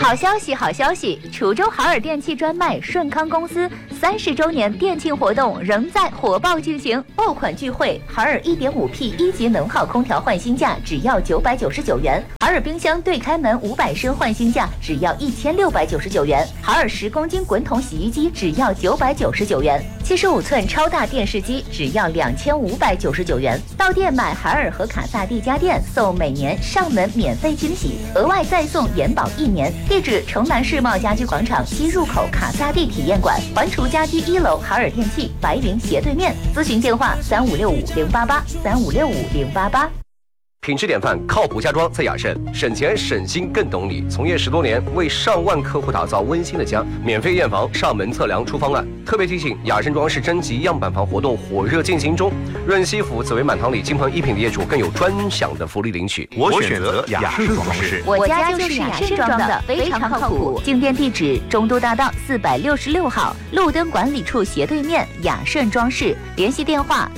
好消息，好消息！滁州海尔电器专卖顺康公司30周年店庆活动仍在火爆进行，爆款聚会，海尔 1.5P 1级能耗空调换新价只要999元，海尔冰箱对开门500升换新价只要1699元，海尔10公斤滚筒洗衣机只要999元，75寸超大电视机只要2599元。到店买海尔和卡萨帝家电，送每年上门免费惊喜，额外再送延保1年。地址：城南世贸家居广场西入口卡萨帝体验馆，环厨家居1楼海尔电器白云斜对面。咨询电话3565-088，3565-088。 品质典范，靠谱家装在雅盛，省钱省心更懂你。从业10多年，为上万客户打造温馨的家，免费验房、上门测量出方案。特别提醒，雅盛装饰征集样板房活动火热进行中，润西府、紫薇满堂里金鹏1品的业主更有专享的福利领取。 我选择雅盛装饰， 我家就是雅盛装的，非常靠谱。进店地址：中都大道466号，路灯管理处斜对面，雅盛装饰。联系电话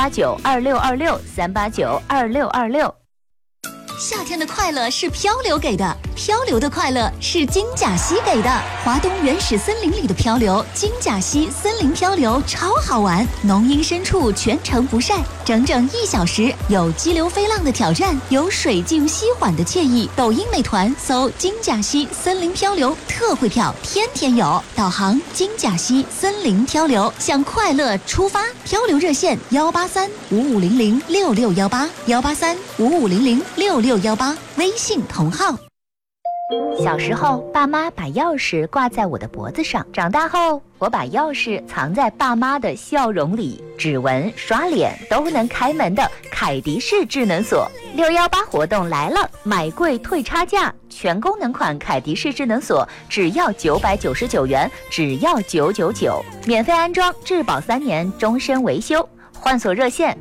：389-2626，389-2626。 夏天的快乐是漂流给的，漂流的快乐是金甲溪给的。华东原始森林里的漂流，金甲溪森林漂流超好玩，浓荫深处全程不晒，整整1小时，有激流飞浪的挑战，有水静溪缓的惬意。抖音美团搜金甲溪森林漂流特惠票，天天有。导航金甲溪森林漂流，向快乐出发。漂流热线183-5500-6618，183-5500-6618，微信同号。 小时候，爸妈把钥匙挂在我的脖子上；长大后，我把钥匙藏在爸妈的笑容里。指纹、刷脸都能开门的凯迪式智能锁，618活动来了，买贵退差价，全功能款凯迪式智能锁只要999元，只要999，免费安装，质保3年，终身维修。换锁热线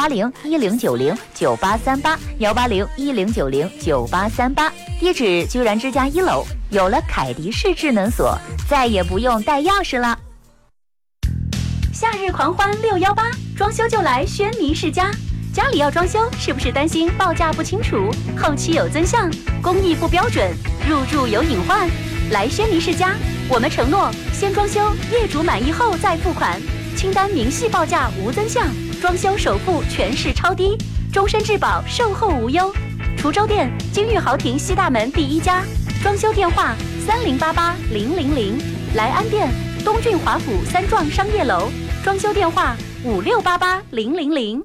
180-1090-9838，180-1090-9838。地址：居然之家1楼。有了凯迪式智能锁，再也不用带钥匙了。 夏日狂欢618，装修就来轩尼诗家。家里要装修，是不是担心报价不清楚，后期有增项，工艺不标准，入住有隐患？来轩尼诗家，我们承诺先装修，业主满意后再付款，清单明细报价无增项，装修首付全是超低，终身质保，售后无忧。滁州店金玉豪庭西大门第1家，装修电话3088-000，来安店东郡华府3幢商业楼，装修电话5688-000。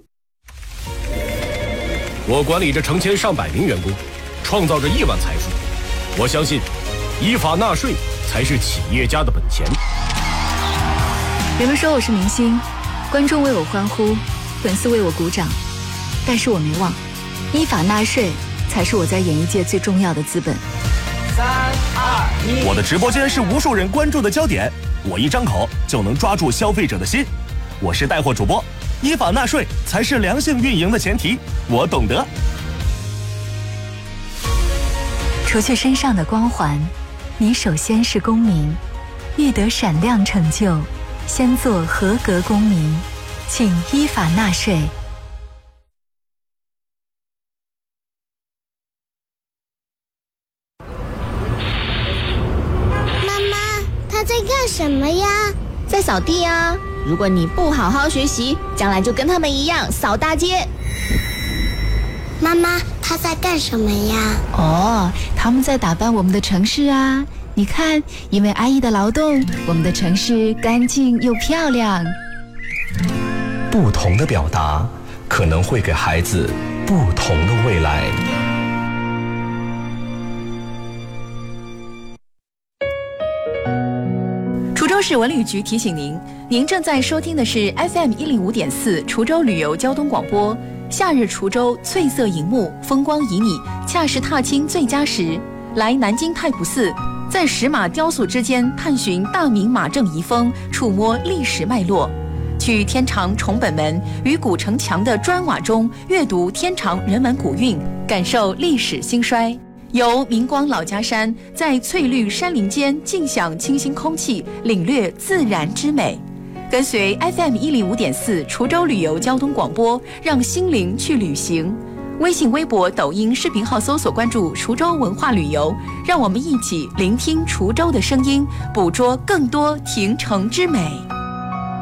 我管理着成千上百名员工，创造着亿万财富。我相信，依法纳税才是企业家的本钱。 人们说我是明星，观众为我欢呼，粉丝为我鼓掌，但是我没忘，依法纳税才是我在演艺界最重要的资本。 3、2、1，我的直播间是无数人关注的焦点，我一张口就能抓住消费者的心。我是带货主播，依法纳税才是良性运营的前提，我懂得。 除去身上的光环，你首先是公民，欲得闪亮成就，先做合格公民，请依法纳税。 妈妈，他在干什么呀？ 在扫地啊！如果你不好好学习，将来就跟他们一样扫大街。 妈妈，他在干什么呀？ 哦，他们在打扮我们的城市啊！你看，因为阿姨的劳动，我们的城市干净又漂亮。 不同的表达，可能会给孩子不同的未来。 滁州市文旅局提醒您，您正在收听的是 FM 105.4滁州旅游交通广播。夏日滁州翠色银幕，风光旖旎，恰是踏青最佳时。来南京太仆寺，在石马雕塑之间探寻大明马正遗风，触摸历史脉络。去天长崇本门与古城墙的砖瓦中阅读天长人文古韵，感受历史兴衰。游明光老家山，在翠绿山林间静享清新空气，领略自然之美。跟随 FM 105.4滁州旅游交通广播，让心灵去旅行。微信、微博、抖音视频号搜索关注滁州文化旅游， 让我们一起聆听滁州的声音，捕捉更多亭城之美。